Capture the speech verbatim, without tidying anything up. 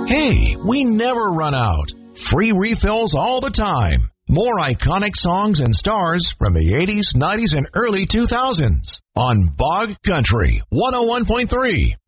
Hey, we never run out. Free refills all the time. More iconic songs and stars from the eighties, nineties, and early two thousands on Bog Country one oh one point three.